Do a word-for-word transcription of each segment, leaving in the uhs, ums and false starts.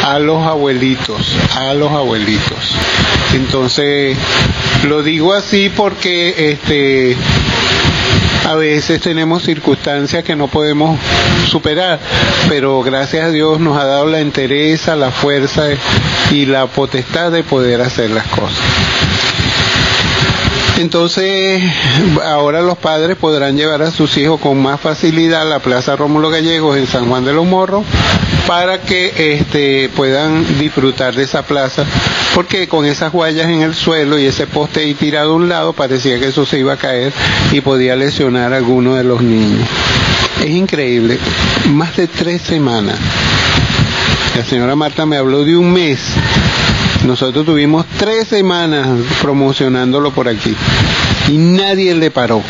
a los abuelitos, a los abuelitos. Entonces, lo digo así porque este a veces tenemos circunstancias que no podemos superar, pero gracias a Dios nos ha dado la entereza, la fuerza y la potestad de poder hacer las cosas. Entonces, ahora los padres podrán llevar a sus hijos con más facilidad a la Plaza Rómulo Gallegos en San Juan de los Morros para que este, puedan disfrutar de esa plaza, porque con esas huellas en el suelo y ese poste ahí tirado a un lado parecía que eso se iba a caer y podía lesionar a alguno de los niños. Es increíble, más de tres semanas. La señora Marta me habló de un mes. Nosotros tuvimos tres semanas promocionándolo por aquí y nadie le paró.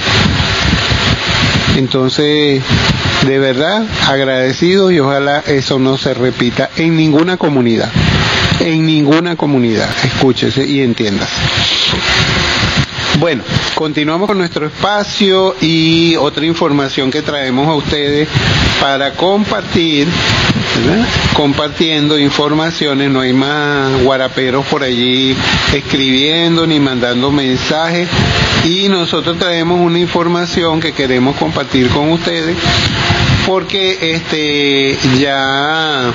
Entonces, de verdad, agradecidos y ojalá eso no se repita en ninguna comunidad. En ninguna comunidad. Escúchese y entiéndase. Bueno, continuamos con nuestro espacio y otra información que traemos a ustedes para compartir, ¿verdad? Compartiendo informaciones, no hay más guaraperos por allí escribiendo ni mandando mensajes, y nosotros traemos una información que queremos compartir con ustedes porque este ya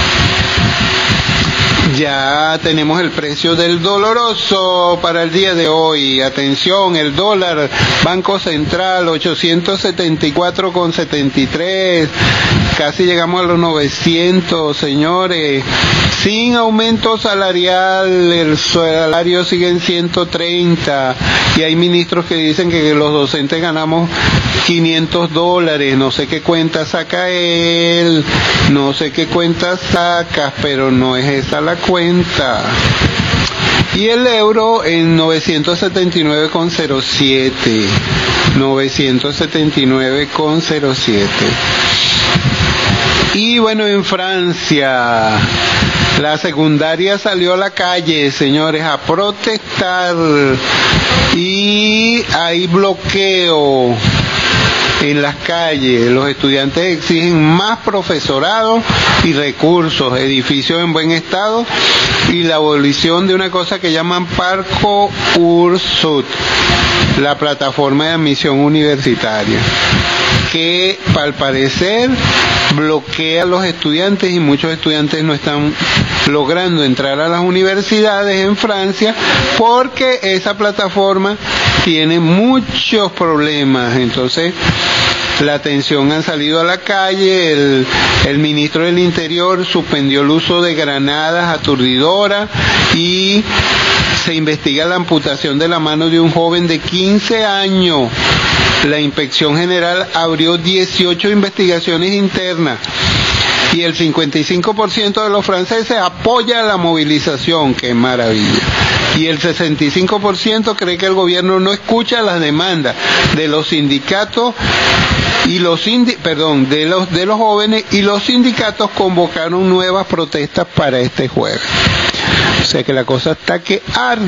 Ya tenemos el precio del doloroso para el día de hoy. Atención, el dólar, Banco Central, ochocientos setenta y cuatro con setenta y tres. Casi llegamos a los novecientos, señores. Sin aumento salarial, el salario sigue en ciento treinta. Y hay ministros que dicen que los docentes ganamos quinientos dólares. No sé qué cuenta saca él, no sé qué cuenta sacas, pero no es esa la cuenta. Y el euro en novecientos setenta y nueve con cero siete. novecientos setenta y nueve con cero siete. Y bueno, en Francia, la secundaria salió a la calle, señores, a protestar. Y hay bloqueo en las calles. Los estudiantes exigen más profesorado y recursos, edificios en buen estado y la abolición de una cosa que llaman Parcoursup, la plataforma de admisión universitaria, que al parecer bloquea a los estudiantes y muchos estudiantes no están logrando entrar a las universidades en Francia porque esa plataforma tiene muchos problemas. Entonces, la atención han salido a la calle, el, el ministro del Interior suspendió el uso de granadas aturdidoras y se investiga la amputación de la mano de un joven de quince años. La Inspección General abrió dieciocho investigaciones internas y el cincuenta y cinco por ciento de los franceses apoya la movilización. ¡Qué maravilla! Y el sesenta y cinco por ciento cree que el gobierno no escucha las demandas de los sindicatos y los indi- perdón, de los de los jóvenes, y los sindicatos convocaron nuevas protestas para este jueves. O sea que la cosa está que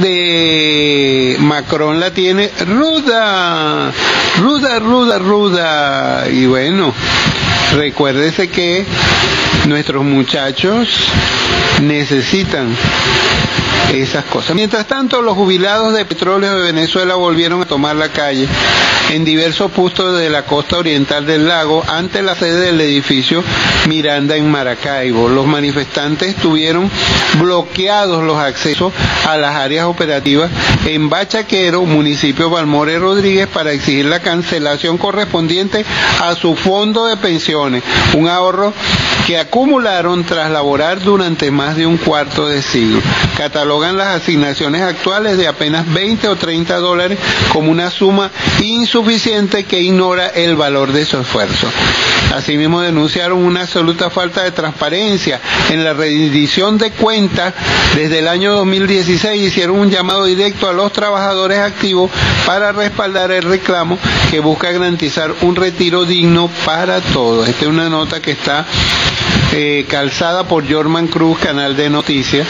arde. Macron la tiene ruda, ruda, ruda, ruda. Y bueno, recuérdese que nuestros muchachos necesitan esas cosas. Mientras tanto, los jubilados de petróleo de Venezuela volvieron a tomar la calle en diversos puntos de la costa oriental del lago ante la sede del edificio Miranda en Maracaibo. Los manifestantes tuvieron bloqueados los accesos a las áreas operativas en Bachaquero, municipio Balmore Rodríguez, para exigir la cancelación correspondiente a su fondo de pensiones, un ahorro que acumularon tras laborar durante más de un cuarto de siglo. Catalogan las asignaciones actuales de apenas veinte o treinta dólares como una suma insuficiente que ignora el valor de su esfuerzo. Asimismo, denunciaron una absoluta falta de transparencia en la rendición de cuentas. Desde el año dos mil dieciséis hicieron un llamado directo a los trabajadores activos para respaldar el reclamo que busca garantizar un retiro digno para todos. Esta es una nota que está eh, calzada por Jorman Cruz, canal de noticias.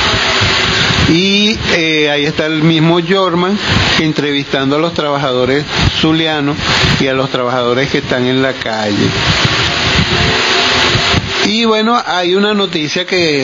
Y eh, ahí está el mismo Jorman entrevistando a los trabajadores zulianos y a los trabajadores que están en la calle. Y bueno, hay una noticia que